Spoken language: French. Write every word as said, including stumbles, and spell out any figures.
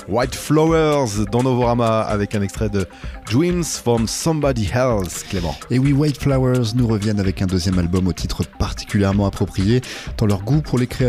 White Flowers dans Novorama avec un extrait de Dreams from Somebody Else, Clément. Et oui, White Flowers nous reviennent avec un deuxième album au titre particulièrement approprié, tant leur goût pour les créations